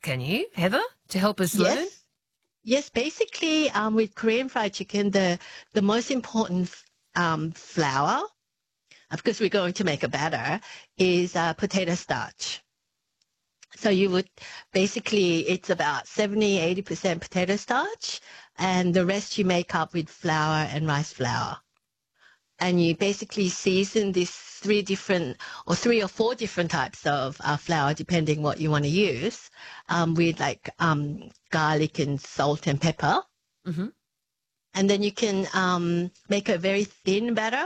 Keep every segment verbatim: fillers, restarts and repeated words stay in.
can you, Heather, to help us learn? Yes. Yes, basically, um, with Korean fried chicken, the the most important um, flour, because we're going to make a batter, is uh, potato starch. So you would basically, it's about seventy, eighty percent potato starch, and the rest you make up with flour and rice flour. And you basically season these three different or three or four different types of uh, flour, depending what you want to use, um, with like um, garlic and salt and pepper. Mm-hmm. And then you can um, make a very thin batter.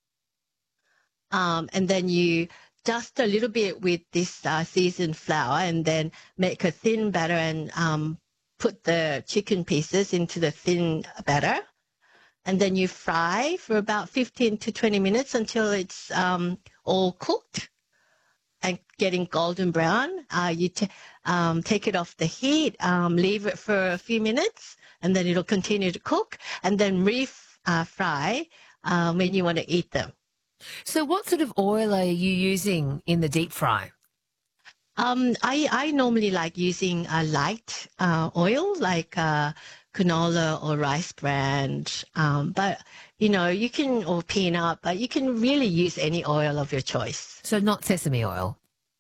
Um, and then you dust a little bit with this uh, seasoned flour and then make a thin batter and um, put the chicken pieces into the thin batter. And then you fry for about fifteen to twenty minutes until it's um, all cooked and getting golden brown. Uh, you t- um, take it off the heat, um, leave it for a few minutes, and then it'll continue to cook, and then re-fry uh, when you want to eat them. So what sort of oil are you using in the deep fry? Um, I, I normally like using a light uh, oil, like uh, canola or rice bran. Um, but, you know, you can, or peanut, but you can really use any oil of your choice. So not sesame oil?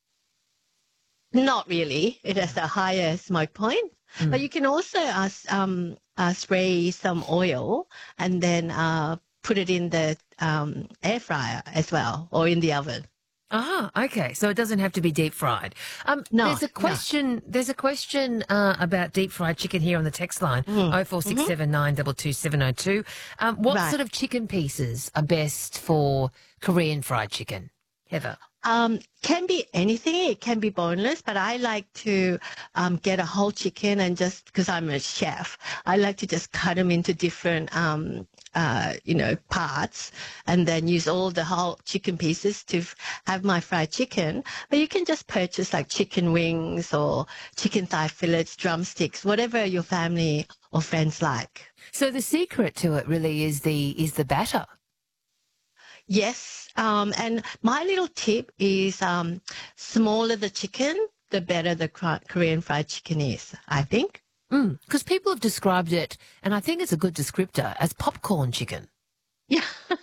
Not really. It has a higher smoke point. Mm. But you can also uh, um, uh, spray some oil and then uh, put it in the um, air fryer as well, or in the oven. Ah, okay. So it doesn't have to be deep fried. Um, No, there's a question. no. There's a question uh, about deep fried chicken here on the text line. Mm. Oh four six seven nine two two seven oh two. Um, what Right. sort of chicken pieces are best for Korean fried chicken, Heather? Um, can be anything. It can be boneless, but I like to um, get a whole chicken and just because I'm a chef, I like to just cut them into different, um, uh, you know, parts, and then use all the whole chicken pieces to f- have my fried chicken. But you can just purchase like chicken wings or chicken thigh fillets, drumsticks, whatever your family or friends like. So the secret to it really is the is the batter. Yes, um, and my little tip is um, smaller the chicken, the better the Kor- Korean fried chicken is, I think. Because people have described it, and I think it's a good descriptor, as popcorn chicken. Yeah,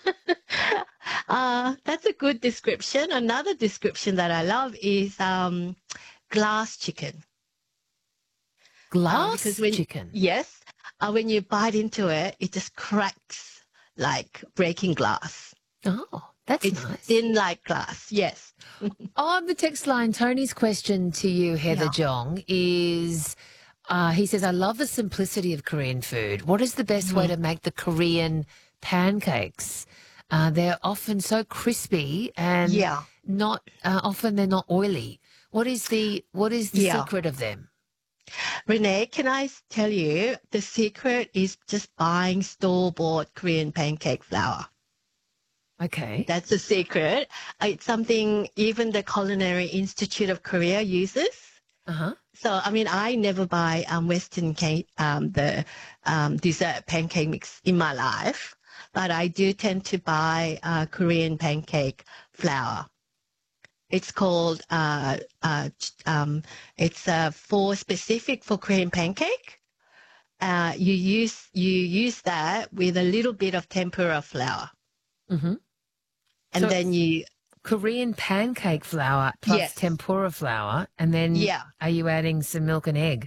uh, that's a good description. Another description that I love is um, glass chicken. Glass because when, chicken. Yes, uh, when you bite into it, it just cracks like breaking glass. Oh, that's It's nice. thin like glass, yes. On the text line, Tony's question to you, Heather Yeah. Jong, is uh, he says, I love the simplicity of Korean food. What is the best way to make the Korean pancakes? Uh, they're often so crispy and Yeah. not uh, often they're not oily. What is the what is the Yeah. secret of them? Renee, can I s- tell you the secret is just buying store-bought Korean pancake flour. Okay. That's the secret. Uh, It's something even the Culinary Institute of Korea uses. Uh-huh. So, I mean, I never buy um, Western cake, um, the um, dessert pancake mix in my life, but I do tend to buy uh, Korean pancake flour. It's called, uh, uh, ch- um, it's uh, for specific for Korean pancake. Uh, you use you use that with a little bit of tempura flour, Mm-hmm. and So then it's you Korean pancake flour plus yes, tempura flour, and then yeah, are you adding some milk and egg?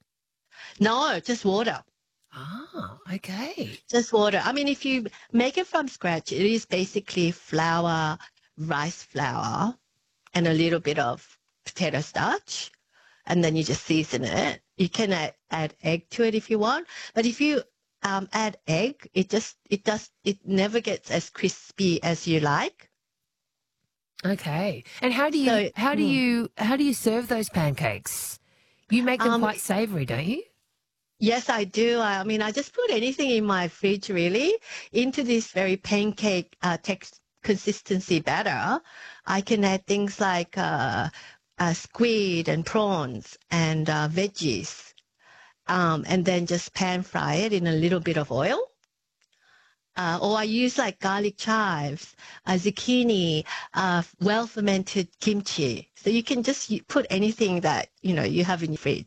no, just water, Ah, okay. just water. I mean, if you make it from scratch, it is basically flour, rice flour, and a little bit of potato starch, and then you just season it. You can add, add egg to it if you want, but if you um, add egg, it just it does it never gets as crispy as you like. Okay. And how do you So, how do mm, you how do you serve those pancakes? You make them um, quite savoury, don't you? yes, I do. I mean, I just put anything in my fridge really into this very pancake uh, text consistency batter. I can add things like uh, uh, squid and prawns and uh, veggies, um, and then just pan fry it in a little bit of oil. Uh, or I use like garlic chives, uh, zucchini, uh, well fermented kimchi. So you can just u- put anything that you know you have in your fridge.